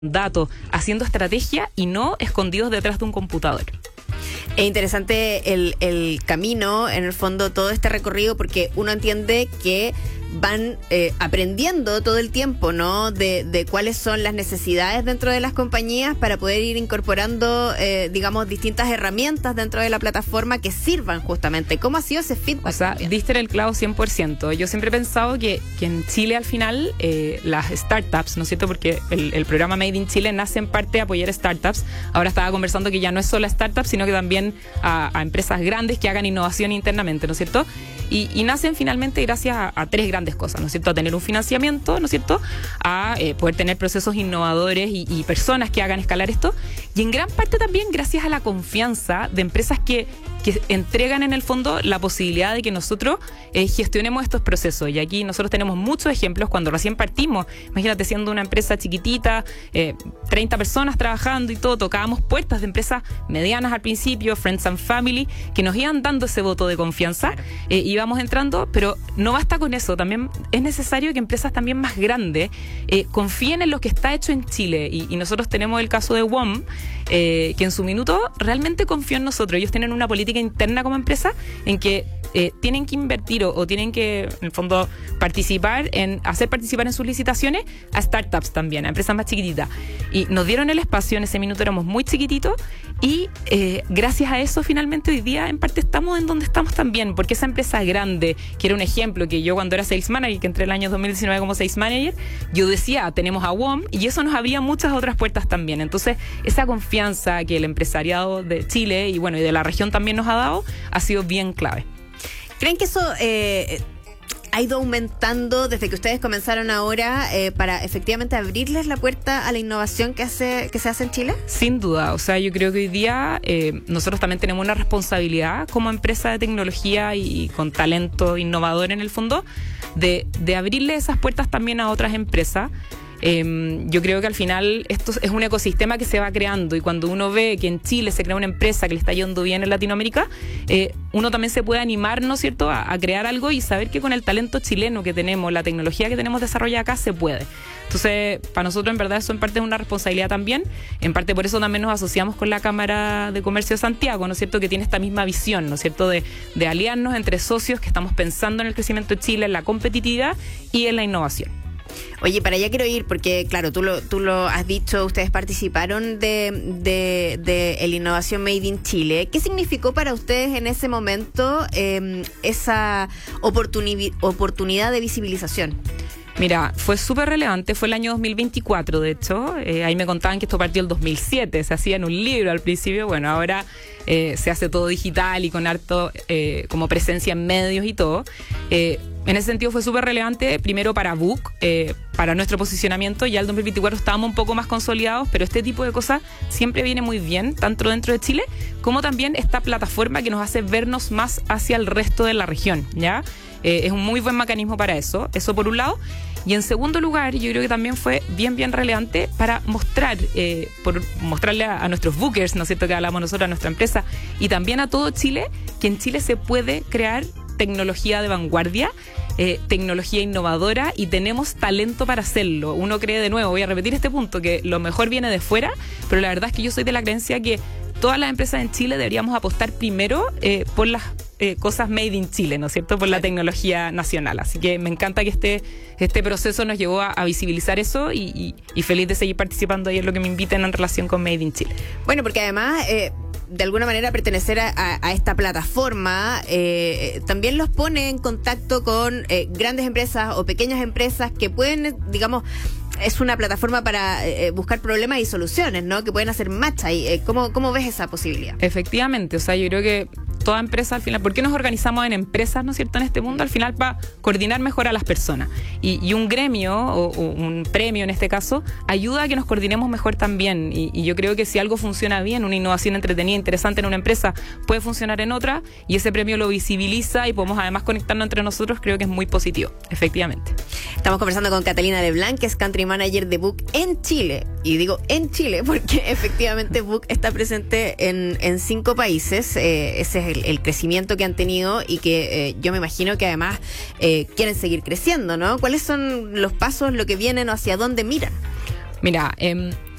datos, haciendo estrategia y no escondidos detrás de un computador. Es interesante el camino, en el fondo, todo este recorrido, porque uno entiende que van aprendiendo todo el tiempo, ¿no? De cuáles son las necesidades dentro de las compañías para poder ir incorporando, digamos, distintas herramientas dentro de la plataforma que sirvan justamente. ¿Cómo ha sido ese feedback? O sea, diste en el clavo 100%. Yo siempre he pensado que en Chile al final las startups, ¿no es cierto? Porque el programa Made in Chile nace en parte a apoyar startups. Ahora estaba conversando que ya no es solo a startups, sino que también a empresas grandes que hagan innovación internamente, ¿no es cierto? Y nacen finalmente gracias a tres grandes cosas, ¿no es cierto? A tener un financiamiento, ¿no es cierto? A poder tener procesos innovadores y personas que hagan escalar esto. Y en gran parte también gracias a la confianza de empresas que entregan en el fondo la posibilidad de que nosotros gestionemos estos procesos. Y aquí nosotros tenemos muchos ejemplos cuando recién partimos. Imagínate siendo una empresa chiquitita, 30 personas trabajando y todo, tocábamos puertas de empresas medianas al principio, Friends and Family, que nos iban dando ese voto de confianza. Íbamos entrando, pero no basta con eso. También es necesario que empresas también más grandes confíen en lo que está hecho en Chile. Y nosotros tenemos el caso de WOM, que en su minuto realmente confió en nosotros. Ellos tienen una política interna como empresa en que tienen que invertir o tienen que, en el fondo, hacer participar en sus licitaciones a startups también, a empresas más chiquititas. Y nos dieron el espacio, en ese minuto éramos muy chiquititos y gracias a eso finalmente hoy día en parte estamos en donde estamos también, porque esa empresa grande, que era un ejemplo que yo cuando era Sales Manager, que entré el año 2019 como Sales Manager, yo decía, tenemos a WOM y eso nos abría muchas otras puertas también. Entonces, esa confianza que el empresariado de Chile y bueno, y de la región también nos ha dado, ha sido bien clave. ¿Creen que eso ha ido aumentando desde que ustedes comenzaron ahora para efectivamente abrirles la puerta a la innovación que se hace en Chile? Sin duda, o sea, yo creo que hoy día nosotros también tenemos una responsabilidad como empresa de tecnología y con talento innovador en el fondo de abrirle esas puertas también a otras empresas. Yo creo que al final esto es un ecosistema que se va creando y cuando uno ve que en Chile se crea una empresa que le está yendo bien en Latinoamérica, uno también se puede animar, ¿no es cierto?, a crear algo y saber que con el talento chileno que tenemos, la tecnología que tenemos desarrollada acá, se puede. Entonces, para nosotros en verdad eso en parte es una responsabilidad también, en parte por eso también nos asociamos con la Cámara de Comercio de Santiago, ¿no es cierto?, que tiene esta misma visión, ¿no es cierto?, de aliarnos entre socios que estamos pensando en el crecimiento de Chile, en la competitividad y en la innovación. Oye, para allá quiero ir porque, claro, tú lo has dicho, ustedes participaron de el Innovación Made in Chile. ¿Qué significó para ustedes en ese momento esa oportunidad de visibilización? Mira, fue súper relevante, fue el año 2024, de hecho, ahí me contaban que esto partió el 2007, se hacía en un libro al principio, bueno, ahora se hace todo digital y con harto como presencia en medios y todo. En ese sentido fue súper relevante, primero para Book, para nuestro posicionamiento. Ya el 2024 estábamos un poco más consolidados, pero este tipo de cosas siempre viene muy bien, tanto dentro de Chile, como también esta plataforma que nos hace vernos más hacia el resto de la región, ¿ya? Es un muy buen mecanismo para eso por un lado. Y en segundo lugar, yo creo que también fue bien relevante para mostrarle a nuestros bookers, ¿no es cierto?, que hablamos nosotros, a nuestra empresa, y también a todo Chile, que en Chile se puede crear tecnología de vanguardia, tecnología innovadora y tenemos talento para hacerlo. Uno cree, de nuevo, voy a repetir este punto, que lo mejor viene de fuera, pero la verdad es que yo soy de la creencia que todas las empresas en Chile deberíamos apostar primero por las cosas made in Chile, ¿no es cierto?, por la tecnología nacional. Así que me encanta que este proceso nos llevó a visibilizar eso y feliz de seguir participando ahí en lo que me inviten en relación con Made in Chile. Bueno, porque además de alguna manera pertenecer a esta plataforma también los pone en contacto con grandes empresas o pequeñas empresas que pueden, digamos, es una plataforma para buscar problemas y soluciones, ¿no?, que pueden hacer match ahí. ¿Cómo ves esa posibilidad? Efectivamente, o sea, yo creo que toda empresa al final, ¿por qué nos organizamos en empresas, no es cierto?, en este mundo? Al final para coordinar mejor a las personas. Y un gremio o un premio en este caso ayuda a que nos coordinemos mejor también. Y yo creo que si algo funciona bien, una innovación entretenida, interesante en una empresa, puede funcionar en otra y ese premio lo visibiliza y podemos además conectarnos entre nosotros, creo que es muy positivo, efectivamente. Estamos conversando con Catalina Leblanc, que es Country Manager de Book en Chile. Y digo en Chile porque efectivamente Book está presente en 5 países. Ese es el crecimiento que han tenido y que yo me imagino que además quieren seguir creciendo, ¿no? ¿Cuáles son los pasos, lo que vienen o hacia dónde miran? Mira,